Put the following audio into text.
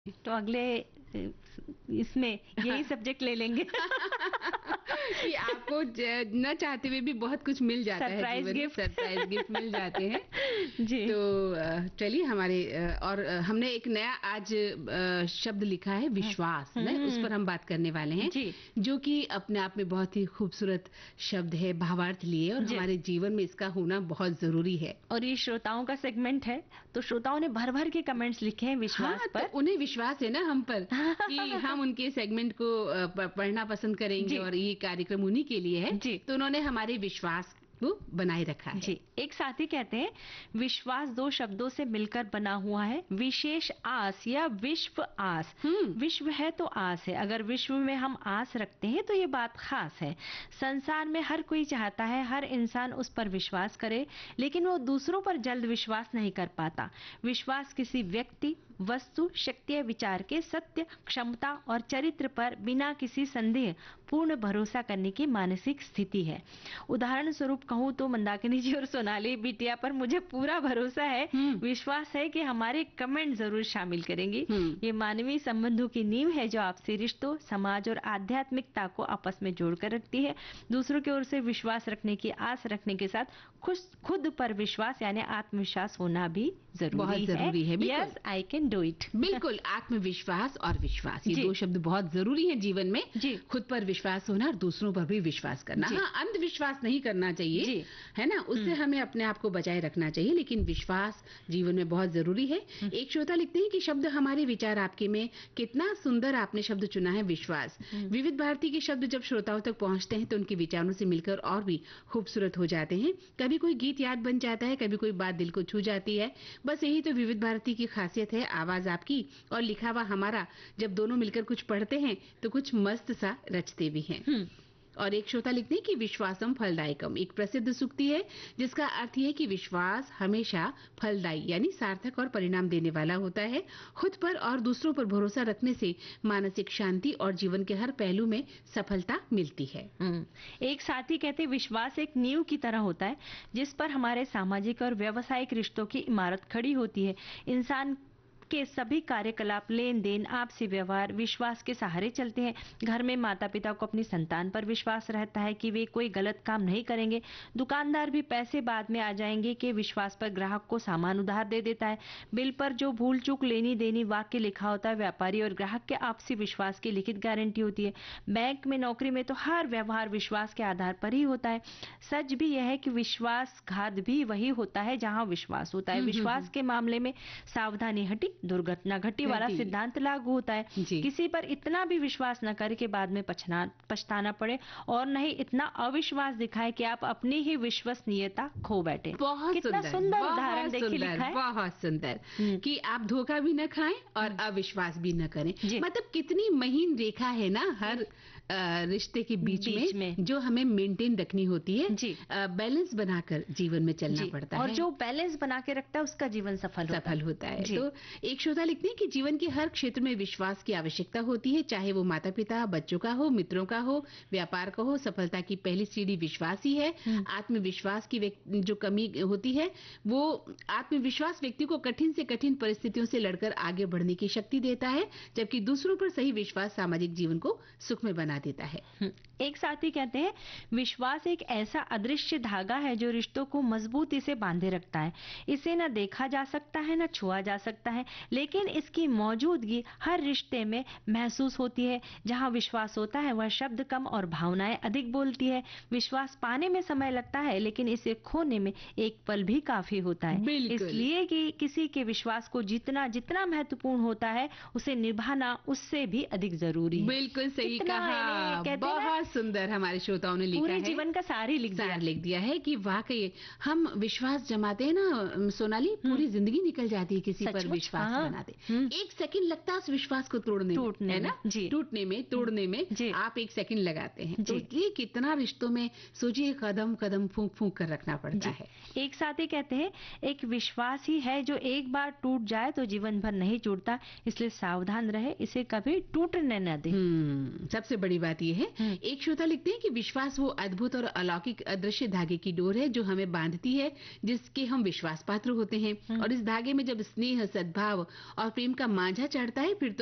तो अगले इसमें यही सब्जेक्ट ले लेंगे कि आपको न चाहते हुए भी बहुत कुछ मिल जाता है जीवन में, सरप्राइज गिफ्ट मिल जाते हैं जी। तो चलिए हमारे और हमने एक नया आज शब्द लिखा है विश्वास, उस पर हम बात करने वाले हैं जी। जो कि अपने आप में बहुत ही खूबसूरत शब्द है, भावार्थ लिए, और हमारे जीवन में इसका होना बहुत जरूरी है। और ये श्रोताओं का सेगमेंट है, तो श्रोताओं ने भर भर के कमेंट्स लिखे हैं विश्वास पर। तो उन्हें विश्वास है ना हम पर कि हम उनके सेगमेंट को पढ़ना पसंद करेंगे और ये कार्यक्रम उन्हीं के लिए है, तो उन्होंने हमारे विश्वास को बनाए रखा है। जी। एक साथी कहते हैं विश्वास दो शब्दों से मिलकर बना हुआ है, विशेष आस या विश्व आस। विश्व है तो आस है, अगर विश्व में हम आस रखते हैं तो ये बात खास है। संसार में हर कोई चाहता है हर इंसान उस पर विश्वास करे, लेकिन वो दूसरों पर जल्द विश्वास नहीं कर पाता। विश्वास किसी व्यक्ति, वस्तु, शक्ति या विचार के सत्य, क्षमता और चरित्र पर बिना किसी संदेह पूर्ण भरोसा करने की मानसिक स्थिति है। उदाहरण स्वरूप कहूँ तो मंदाकिनी जी और सोनाली बिटिया पर मुझे पूरा भरोसा है, विश्वास है कि हमारे कमेंट जरूर शामिल करेंगी। ये मानवीय संबंधों की नींव है जो आपसी रिश्तों, समाज और आध्यात्मिकता को आपस में जोड़कर रखती है। दूसरों की ओर से विश्वास रखने की आस रखने के साथ खुद पर विश्वास यानी आत्मविश्वास होना भी जरूरी है। Yes, I can do it. बिल्कुल, आत्मविश्वास और विश्वास, ये दो शब्द बहुत जरूरी हैं जीवन में। खुद पर विश्वास होना और दूसरों पर भी विश्वास करना। हाँ, अंधविश्वास नहीं करना चाहिए, है ना, उससे हमें अपने आप को बचाए रखना चाहिए, लेकिन विश्वास जीवन में बहुत जरूरी है। एक श्रोता लिखते हैं कि शब्द हमारे विचार आपके में, कितना सुंदर आपने शब्द चुना है विश्वास। विविध भारती के शब्द जब श्रोताओं तक पहुंचते हैं तो उनके विचारों से मिलकर और भी खूबसूरत हो जाते हैं। कभी कोई गीत याद बन जाता है, कभी कोई बात दिल को छू जाती है। बस यही तो विविध भारती की खासियत है, आवाज आपकी और लिखा हुआ हमारा जब दोनों मिलकर कुछ पढ़ते हैं तो कुछ मस्त सा रचते भी हैं। और एक श्रोता लिखते हैं कि विश्वासम फलदायकम एक प्रसिद्ध सूक्ति है जिसका अर्थ है कि विश्वास हमेशा फलदायी यानी सार्थक और परिणाम देने वाला होता है। खुद पर और दूसरों पर भरोसा रखने से मानसिक शांति और जीवन के हर पहलू में सफलता मिलती है। एक साथी कहते हैं विश्वास एक नींव की तरह होता है जिस पर हमारे सामाजिक और व्यावसायिक रिश्तों की इमारत खड़ी होती है। इंसान के सभी कार्यकलाप, लेन देन, आपसी व्यवहार विश्वास के सहारे चलते हैं। घर में माता पिता को अपनी संतान पर विश्वास रहता है कि वे कोई गलत काम नहीं करेंगे। दुकानदार भी पैसे बाद में आ जाएंगे के विश्वास पर ग्राहक को सामान उधार दे देता है। बिल पर जो भूल चूक लेनी देनी वाक्य लिखा होता है व्यापारी और ग्राहक के आपसी विश्वास की लिखित गारंटी होती है। बैंक में, नौकरी में तो हर व्यवहार विश्वास के आधार पर ही होता है। सच भी यह है कि विश्वासघात भी वही होता है जहां विश्वास होता है। विश्वास के मामले में सावधानी हटी दुर्घटना घटी वाला सिद्धांत लागू होता है। किसी पर इतना भी विश्वास न करे कि बाद में पछताना पड़े, और नहीं इतना अविश्वास दिखाए कि आप अपनी ही विश्वसनीयता खो बैठे। बहुत कितना सुंदर उदाहरण देखिए लिखा है। बहुत सुंदर कि आप धोखा भी न खाएं और अविश्वास भी न करें। मतलब कितनी महीन रेखा है ना हर रिश्ते के बीच में जो हमें मेंटेन रखनी होती है। बैलेंस बनाकर जीवन में चलना पड़ता है, और जो बैलेंस बना के रखता है उसका जीवन सफल होता है। तो एक श्रोता लिखते हैं कि जीवन के हर क्षेत्र में विश्वास की आवश्यकता होती है, चाहे वो माता पिता, बच्चों का हो, मित्रों का हो, व्यापार का हो। सफलता की पहली सीढ़ी विश्वास ही है। आत्मविश्वास की जो कमी होती है वो आत्मविश्वास व्यक्ति को कठिन से कठिन परिस्थितियों से लड़कर आगे बढ़ने की शक्ति देता है, जबकि दूसरों पर सही विश्वास सामाजिक जीवन को सुखमय बना देता है। एक साथी कहते हैं विश्वास एक ऐसा अदृश्य धागा है जो रिश्तों को मजबूती से बांधे रखता है। इसे न देखा जा सकता है न छुआ जा सकता है, लेकिन इसकी मौजूदगी हर रिश्ते में महसूस होती है। जहां विश्वास होता है वह शब्द कम और भावनाएं अधिक बोलती है। विश्वास पाने में समय लगता है लेकिन इसे खोने में एक पल भी काफी होता है। इसलिए कि किसी के विश्वास को जितना महत्वपूर्ण होता है उसे निभाना उससे भी अधिक जरूरी है। बिल्कुल सही कहा, बहुत सुंदर हमारे श्रोताओं ने लिखा है। पूरे जीवन का सार ही लिख दिया है कि वाकई हम विश्वास जमाते हैं ना सोनाली, पूरी जिंदगी निकल जाती है किसी पर विश्वास बनाते। एक सेकंड लगता है उस विश्वास को तोड़ने में, तोड़ने में आप एक सेकंड लगाते हैं। तो ये कितना रिश्तों में सोचिए, कदम कदम फूंक फूंक कर रखना पड़ता है। एक साथी कहते हैं एक विश्वास ही है जो एक बार टूट जाए तो जीवन भर नहीं टूटता, इसलिए सावधान रहे, इसे कभी टूटने न दे। सबसे बड़ी बड़ी बात यह है, एक श्रोता लिखते हैं कि विश्वास वो अद्भुत और अलौकिक अदृश्य धागे की डोर है जो हमें बांधती है, जिसके हम विश्वास पात्र होते हैं। और इस धागे में जब स्नेह, सद्भाव और प्रेम का मांझा चढ़ता है, फिर